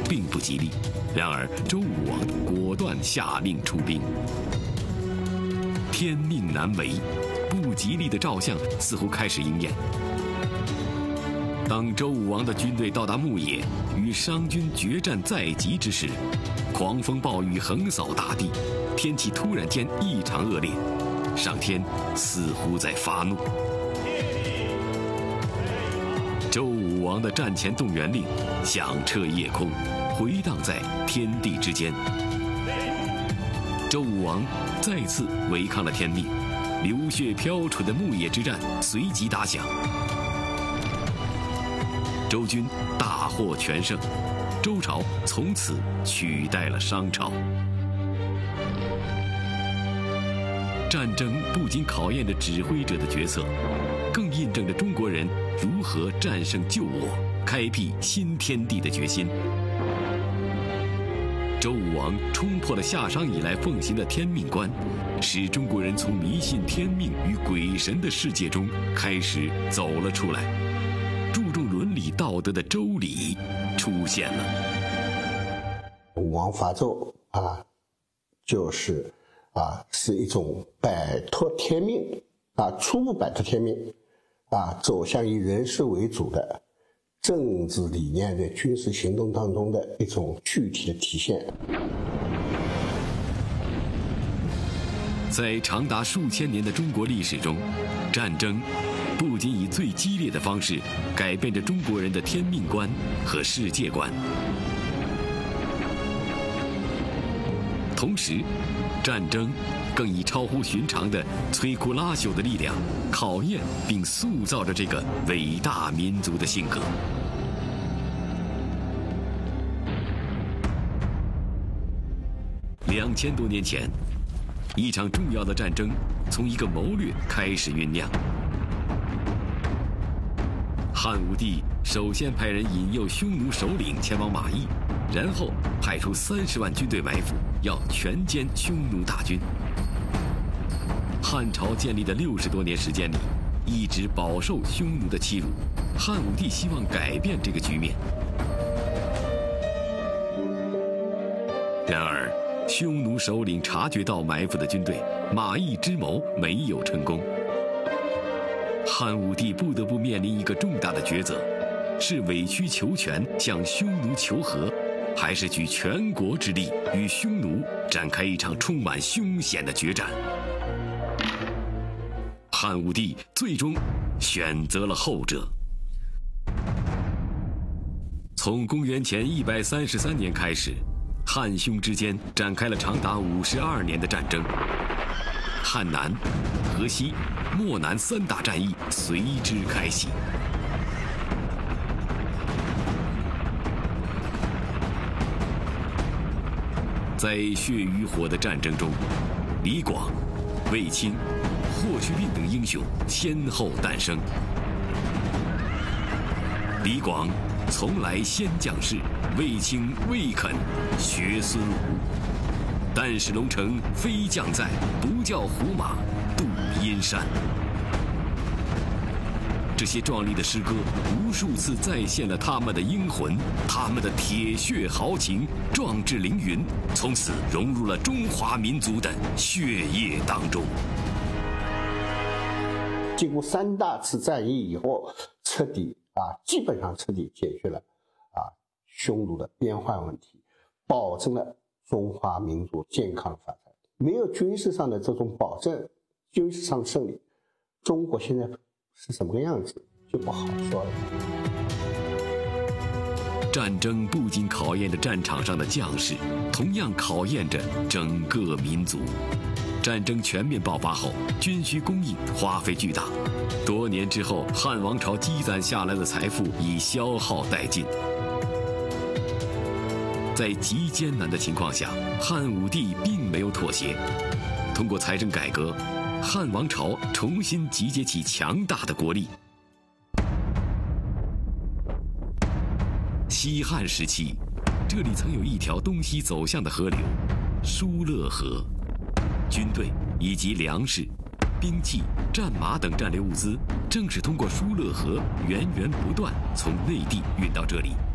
并不吉利。然而周武王果断下令出兵。天命难违，不吉利的兆象似乎开始应验。当周武王的军队到达牧野，与商军决战在即之时，狂风暴雨横扫大地，天气突然间异常恶劣，上天似乎在发怒。周武王的战前动员令响彻夜空，回荡在天地之间。周武王再次违抗了天命，流血飘杵的牧野之战随即打响。周军大获全胜，周朝从此取代了商朝。战争不仅考验着指挥者的决策，更印证着中国人如何战胜旧我、开辟新天地的决心。周武王冲破了夏商以来奉行的天命观，使中国人从迷信天命与鬼神的世界中开始走了出来。注重伦理道德的周礼出现了。 武王伐纣是一种摆脱天命初步摆脱天命走向以人事为主的政治理念在军事行动当中的一种具体的体现。 在长达数千年的中国历史中，战争不仅以最激烈的方式改变着中国人的天命观和世界观，同时，战争更以超乎寻常的摧枯拉朽的力量考验并塑造着这个伟大民族的性格。2000多年前，一场重要的战争从一个谋略开始酝酿。汉武帝首先派人引诱匈奴首领前往马邑，然后派出30万军队埋伏，要全歼匈奴大军。汉朝建立的60多年时间里，一直饱受匈奴的欺辱。汉武帝希望改变这个局面，然而匈奴首领察觉到埋伏的军队，马邑之谋没有成功。汉武帝不得不面临一个重大的抉择：是委曲求全向匈奴求和，还是举全国之力与匈奴展开一场充满凶险的决战？汉武帝最终选择了后者。从公元前133年开始，汉匈之间展开了长达52年的战争。汉南、河西、漠南3大战役随之开启。在血与火的战争中，李广、卫青、霍去病等英雄先后诞生。李广从来先将士，卫青未肯学孙武。但使龙城飞将在，不教胡马度阴山。这些壮丽的诗歌无数次再现了他们的英魂，他们的铁血豪情，壮志凌云，从此融入了中华民族的血液当中。 经过3大次战役以后，基本上彻底解决了匈奴的边患问题，保证了中华民族健康的发展。没有军事上的这种保证，军事上胜利，中国现在是什么个样子就不好说了。 战争不仅考验着战场上的将士，同样考验着整个民族。战争全面爆发后，军需供应花费巨大，多年之后，汉王朝积攒下来的财富已消耗殆尽。在极艰难的情况下，汉武帝并没有妥协。通过财政改革，汉王朝重新集结起强大的国力。西汉时期，这里曾有一条东西走向的河流——疏勒河。军队以及粮食、兵器、战马等战略物资，正是通过疏勒河源源不断从内地运到这里。